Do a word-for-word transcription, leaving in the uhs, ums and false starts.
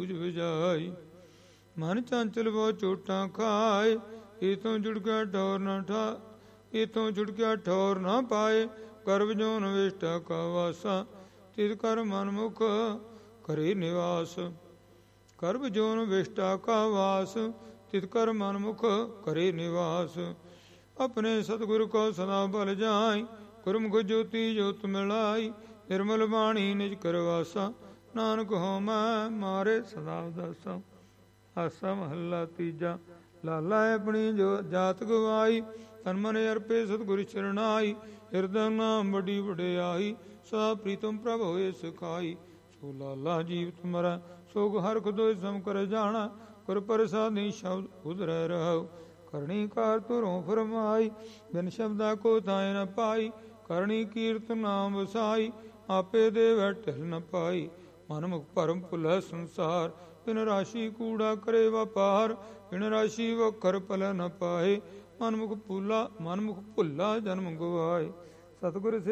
ਸੂਝ ਵਿਜਾਈ। ਮਨ ਚੰਚਲ ਬਹੁ ਚੋਟਾਂ ਖਾਏ, ਇਤੋਂ ਜੁੜਕਿਆ ਠੌਰ ਨਾ ਠਾ ਇਤੋਂ ਜੁੜਕਿਆ ਠੌਰ ਨਾ ਪਾਏ। ਗਰਭ ਜੋਨ ਵਿਸ਼ਟਾ ਕਾ ਵਾਸਾ, ਤਿਤ ਕਰ ਮਨ ਮੁਖ ਕਰੇ ਨਿਵਾਸ। ਗਰਭ ਜੋਨ ਵਿਸ਼ਟਾ ਕਾ ਵਾਸ, ਤਿਤ ਕਰ ਮਨ ਮੁਖ ਕਰੇ ਨਿਵਾਸ। ਆਪਣੇ ਸਤਿਗੁਰ ਕੋ ਸਦਾ ਬਲ ਜਾਈ, ਗੁਰਮੁਖ ਜੋਤੀ ਜੋਤ ਮਿਲਾਈ। ਨਿਰਮਲ ਬਾਣੀ ਨਿਜ ਕਰਵਾਸਾ, ਨਾਨਕ ਹੋਮੈ ਮਾਰੇ ਸਦਾ ਉਦਾਸਾ। ਆਸਾ ਮਹੱਲਾ ਤੀਜਾ। ਲਾਲਾ ਆਪਣੀ ਜੋ ਜਾਤ ਗਵਾਈ, ਤਨ ਮਨ ਅਰਪੇ ਸਤਿਗੁਰ ਚਰਨਾਈ। ਹਿਰਦੈ ਨਾਮ ਵੱਡੀ ਵਡਿਆਈ, ਸਦਾ ਪ੍ਰੀਤਮ ਪ੍ਰਭ ਹੋਏ ਸਿਖਾਈ। ਸੋ ਲਾਲਾ ਜੀਵਤ ਮਰੈ, ਸੋਗ ਹਰਖ ਦੋਇ ਸਮ ਕਰ ਜਾਣਾ। ਗੁਰ ਪ੍ਰਸਾਦੀ ਸ਼ਬਦ ਉਧਰੈ ਰਹੋ, ਕਰਨੀ ਕਾਰ ਤੁਰੋਂ ਫਰਮਾਈ। ਬਿਨ ਸ਼ਬਦਾ ਕੋ ਥਾਇ ਨ ਪਾਈ, ਕਰਨੀ ਕੀਰਤ ਨਾਮ ਵਸਾਈ। ਆਪੇ ਦੇਵੈ ਢਿਲ ਨ ਪਾਈ, ਮਨ ਮੁਖ ਭਰਮ ਭੁਲੈ ਸੰਸਾਰ। ਬਿਨ ਰਾਸ਼ੀ ਕੂੜਾ ਕਰੇ ਵਪਾਰ, ਬਿਨ ਰਾਸ਼ੀ ਵਖਰ ਪਲੈ ਨ ਪਾਏ। ਮਨਮੁਖ ਭੁਲਾ ਮਨਮੁਖ ਭੁੱਲਾ ਜਨਮ ਗਵਾਏ। ਸਤਿਗੁਰ